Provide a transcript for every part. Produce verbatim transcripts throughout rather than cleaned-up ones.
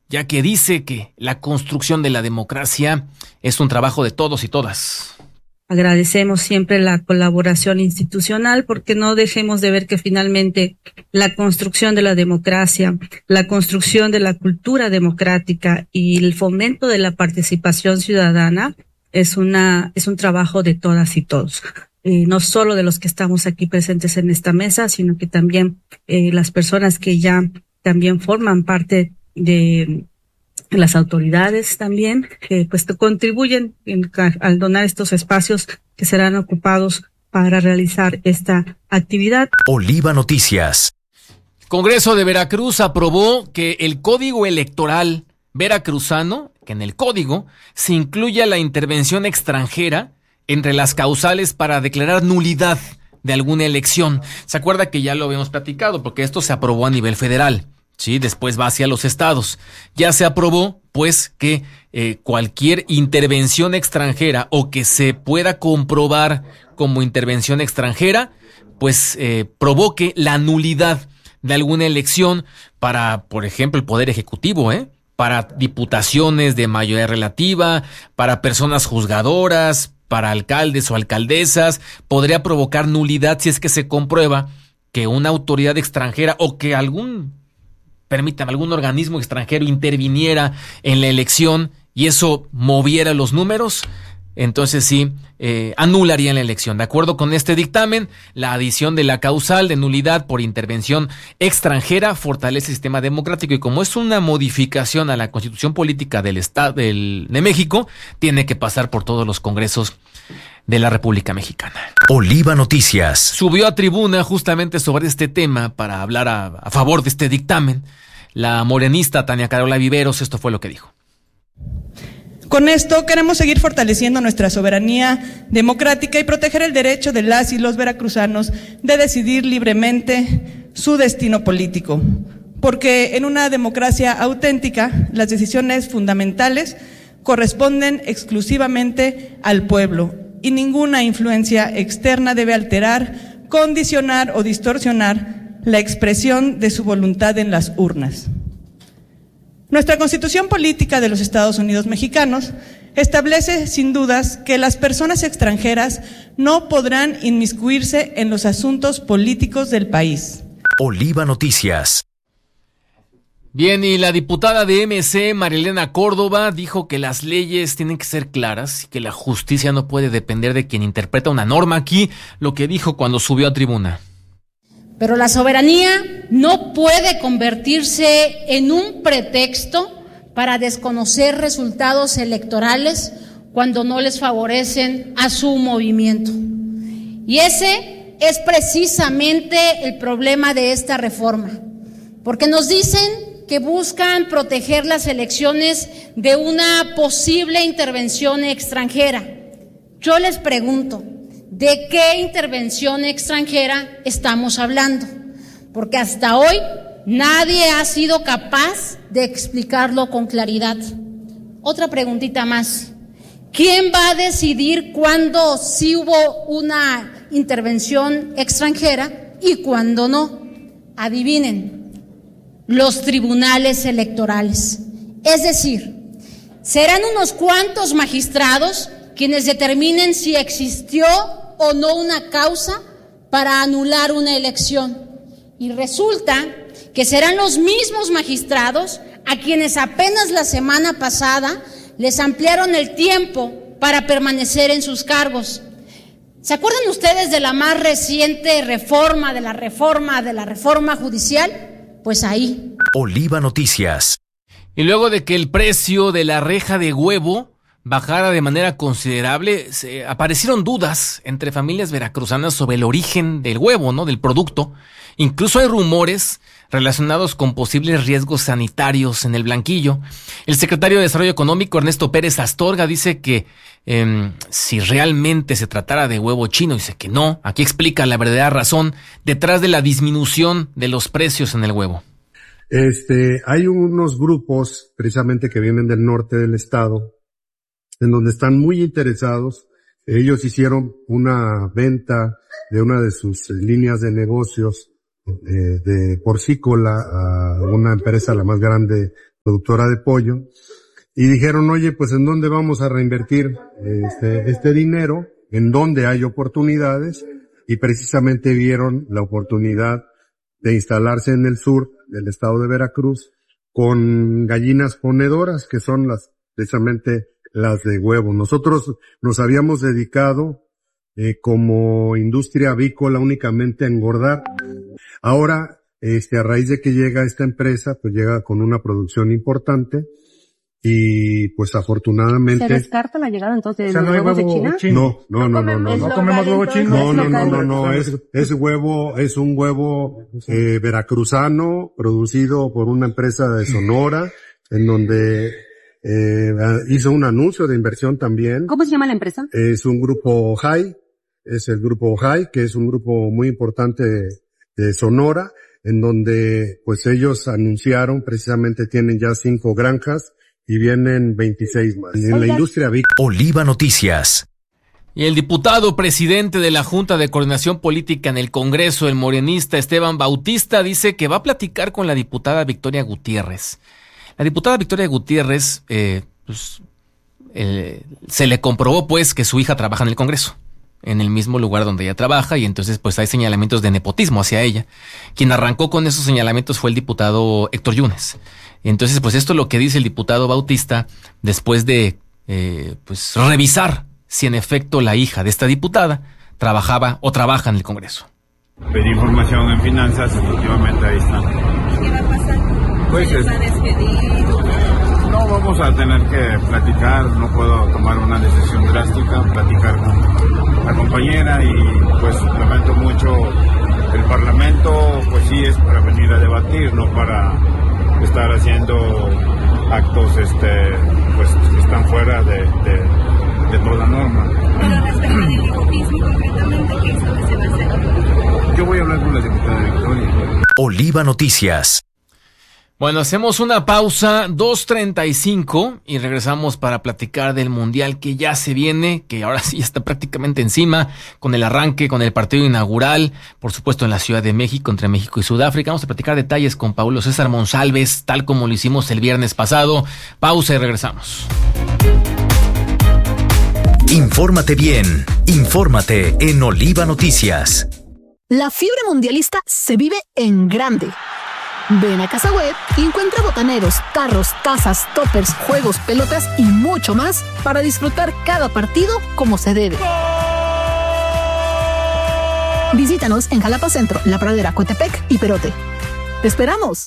ya que dice que la construcción de la democracia es un trabajo de todos y todas. Agradecemos siempre la colaboración institucional porque no dejemos de ver que finalmente la construcción de la democracia, la construcción de la cultura democrática y el fomento de la participación ciudadana es una es un trabajo de todas y todos. Eh, no solo de los que estamos aquí presentes en esta mesa, sino que también eh, las personas que ya también forman parte de las autoridades también, que pues contribuyen en, al donar estos espacios que serán ocupados para realizar esta actividad. Oliva Noticias. Congreso de Veracruz aprobó que el Código Electoral veracruzano, que en el código se incluya la intervención extranjera entre las causales para declarar nulidad de alguna elección. ¿Se acuerda que ya lo habíamos platicado? Porque esto se aprobó a nivel federal. Sí, después va hacia los estados. Ya se aprobó, pues, que eh, cualquier intervención extranjera o que se pueda comprobar como intervención extranjera, pues, eh, provoque la nulidad de alguna elección para, por ejemplo, el Poder Ejecutivo, ¿eh? Para diputaciones de mayoría relativa, para personas juzgadoras, para alcaldes o alcaldesas, podría provocar nulidad si es que se comprueba que una autoridad extranjera o que algún permitan, algún organismo extranjero interviniera en la elección y eso moviera los números, entonces sí, eh, anularían la elección. De acuerdo con este dictamen, la adición de la causal de nulidad por intervención extranjera fortalece el sistema democrático y como es una modificación a la Constitución Política del Estado del, de México, tiene que pasar por todos los congresos de la República Mexicana. Oliva Noticias. Subió a tribuna justamente sobre este tema para hablar a, a favor de este dictamen la morenista Tania Carola Viveros. Esto fue lo que dijo. Con esto queremos seguir fortaleciendo nuestra soberanía democrática y proteger el derecho de las y los veracruzanos de decidir libremente su destino político. Porque en una democracia auténtica, las decisiones fundamentales corresponden exclusivamente al pueblo y ninguna influencia externa debe alterar, condicionar o distorsionar la expresión de su voluntad en las urnas. Nuestra Constitución Política de los Estados Unidos Mexicanos establece sin dudas que las personas extranjeras no podrán inmiscuirse en los asuntos políticos del país. Oliva Noticias. Bien, y la diputada de M C, Marilena Córdoba, dijo que las leyes tienen que ser claras y que la justicia no puede depender de quien interpreta una norma. Aquí lo que dijo cuando subió a tribuna. Pero la soberanía no puede convertirse en un pretexto para desconocer resultados electorales cuando no les favorecen a su movimiento. Y ese es precisamente el problema de esta reforma, porque nos dicen que buscan proteger las elecciones de una posible intervención extranjera. Yo les pregunto, ¿de qué intervención extranjera estamos hablando? Porque hasta hoy nadie ha sido capaz de explicarlo con claridad. Otra preguntita más. ¿Quién va a decidir cuándo sí hubo una intervención extranjera y cuándo no? Adivinen. Los tribunales electorales. Es decir, serán unos cuantos magistrados quienes determinen si existió o no una causa para anular una elección. Y resulta que serán los mismos magistrados a quienes apenas la semana pasada les ampliaron el tiempo para permanecer en sus cargos. ¿Se acuerdan ustedes de la más reciente reforma, de la reforma, de la reforma judicial? Pues ahí. Oliva Noticias. Y luego de que el precio de la reja de huevo bajara de manera considerable, se aparecieron dudas entre familias veracruzanas sobre el origen del huevo, ¿no? Del producto. Incluso hay rumores relacionados con posibles riesgos sanitarios en el blanquillo. El secretario de Desarrollo Económico, Ernesto Pérez Astorga, dice que eh, si realmente se tratara de huevo chino, dice que no. Aquí explica la verdadera razón detrás de la disminución de los precios en el huevo. Este, hay unos grupos precisamente que vienen del norte del estado, en donde están muy interesados. Ellos hicieron una venta de una de sus líneas de negocios eh, de porcícola a una empresa la más grande productora de pollo, y dijeron, oye, pues ¿en dónde vamos a reinvertir este, este dinero? ¿En dónde hay oportunidades? Y precisamente vieron la oportunidad de instalarse en el sur del estado de Veracruz con gallinas ponedoras, que son las, precisamente las de huevo. Nosotros nos habíamos dedicado eh, como industria avícola únicamente a engordar. Ahora, este, a raíz de que llega esta empresa, pues llega con una producción importante y pues afortunadamente... ¿Se descarta la llegada entonces de o sea, los no huevos de huevo China? chino. No, no, no, no, no. ¿Es No, local, comemos huevo entonces? chino. No, ¿Es no, no, local? no, no, es, es huevo, es un huevo eh, veracruzano, producido por una empresa de Sonora, en donde eh, hizo un anuncio de inversión también. ¿Cómo se llama la empresa? Es un grupo High, es el grupo High, que es un grupo muy importante de, de Sonora, en donde pues ellos anunciaron, precisamente tienen ya cinco granjas y vienen veintiséis más. En la industria avícola. Oliva Noticias. Y el diputado presidente de la Junta de Coordinación Política en el Congreso, el morenista Esteban Bautista, dice que va a platicar con la diputada Victoria Gutiérrez. La diputada Victoria Gutiérrez, eh, pues, eh, se le comprobó pues que su hija trabaja en el Congreso, en el mismo lugar donde ella trabaja, y entonces pues hay señalamientos de nepotismo hacia ella. Quien arrancó con esos señalamientos fue el diputado Héctor Yunes. Y entonces pues esto es lo que dice el diputado Bautista después de eh, pues revisar si en efecto la hija de esta diputada trabajaba o trabaja en el Congreso. Pedí información en finanzas, efectivamente ahí está. ¿Qué va a pasar? Pues ¿Se es, va a despedir? no vamos a tener que platicar, no puedo tomar una decisión drástica, platicar con la compañera y pues lamento mucho. El Parlamento pues sí es para venir a debatir, no para estar haciendo actos este pues que están fuera de, de, de toda norma. Pero respecto al nepotismo concretamente, ¿qué es lo que se va a hacer? Yo voy a hablar con la diputada Victoria. Oliva Noticias. Bueno, hacemos una pausa, dos treinta y cinco, y regresamos para platicar del Mundial que ya se viene, que ahora sí está prácticamente encima, con el arranque, con el partido inaugural, por supuesto en la Ciudad de México, entre México y Sudáfrica. Vamos a platicar detalles con Paulo César Monsalves, tal como lo hicimos el viernes pasado. Pausa y regresamos. Infórmate bien, infórmate en Oliva Noticias. La fiebre mundialista se vive en grande. Ven a Casa Web y encuentra botaneros, tarros, tazas, toppers, juegos, pelotas y mucho más para disfrutar cada partido como se debe. Visítanos en Jalapa Centro, La Pradera, Coatepec y Perote. ¡Te esperamos!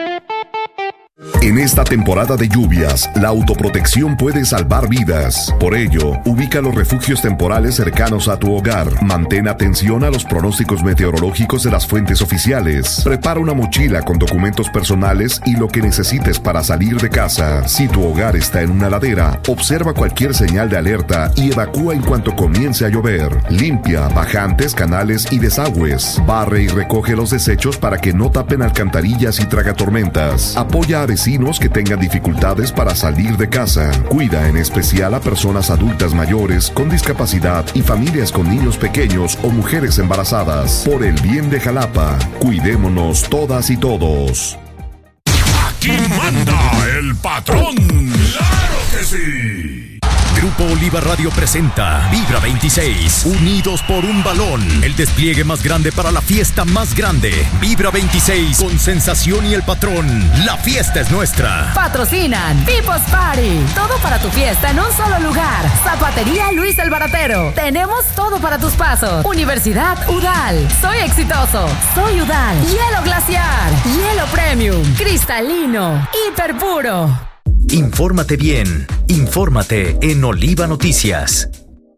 En esta temporada de lluvias, la autoprotección puede salvar vidas. Por ello, ubica los refugios temporales cercanos a tu hogar. Mantén atención a los pronósticos meteorológicos de las fuentes oficiales. Prepara una mochila con documentos personales y lo que necesites para salir de casa. Si tu hogar está en una ladera, observa cualquier señal de alerta y evacúa en cuanto comience a llover. Limpia bajantes, canales y desagües. Barre y recoge los desechos para que no tapen alcantarillas y tragatormentas. Apoya a vecinos que tengan dificultades para salir de casa. Cuida en especial a personas adultas mayores con discapacidad y familias con niños pequeños o mujeres embarazadas. Por el bien de Jalapa, cuidémonos todas y todos. Aquí manda el patrón. ¡Claro que sí! Grupo Oliva Radio presenta Vibra veintiséis, unidos por un balón. El despliegue más grande para la fiesta más grande. Vibra veintiséis con Sensación y el Patrón. La fiesta es nuestra. Patrocinan People's Party. Todo para tu fiesta en un solo lugar. Zapatería Luis el Baratero. Tenemos todo para tus pasos. Universidad Udal. Soy exitoso. Soy Udal. Hielo glaciar. Hielo premium. Cristalino. Hiper puro. Infórmate bien, infórmate en Oliva Noticias.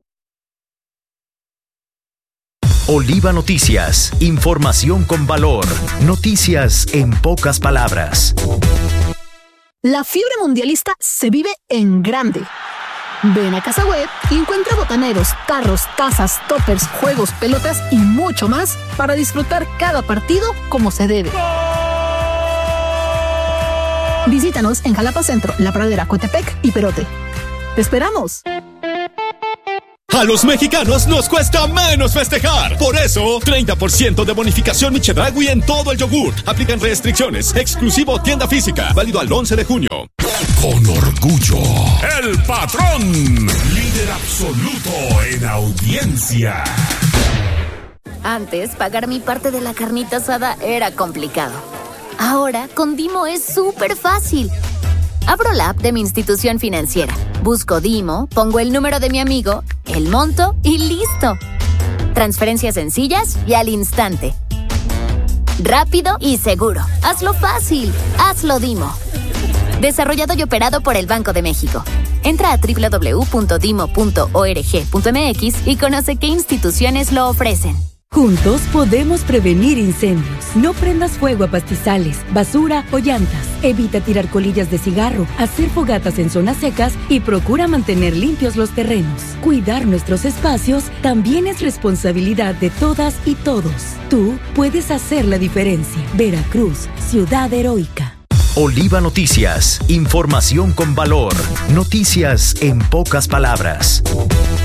Oliva Noticias, información con valor, noticias en pocas palabras. La fiebre mundialista se vive en grande. Ven a Casa Web y encuentra botaneros, tarros, tazas, toppers, juegos, pelotas y mucho más para disfrutar cada partido como se debe. Visítanos en Jalapa Centro, La Pradera, Coatepec y Perote. ¡Te esperamos! A los mexicanos nos cuesta menos festejar. Por eso, treinta por ciento de bonificación Chedraui en todo el yogur. Aplican restricciones. Exclusivo tienda física. Válido al once de junio. Con orgullo, el patrón. Líder absoluto en audiencia. Antes, pagar mi parte de la carnita asada era complicado. Ahora, con Dimo es súper fácil. Abro la app de mi institución financiera, busco Dimo, pongo el número de mi amigo, el monto y listo. Transferencias sencillas y al instante. Rápido y seguro. Hazlo fácil. Hazlo Dimo. Desarrollado y operado por el Banco de México. Entra a doble u doble u doble u punto dimo punto org punto m x y conoce qué instituciones lo ofrecen. Juntos podemos prevenir incendios. No prendas fuego a pastizales, basura o llantas. Evita tirar colillas de cigarro, hacer fogatas en zonas secas y procura mantener limpios los terrenos. Cuidar nuestros espacios también es responsabilidad de todas y todos. Tú puedes hacer la diferencia. Veracruz, ciudad heroica. Oliva Noticias, información con valor, noticias en pocas palabras.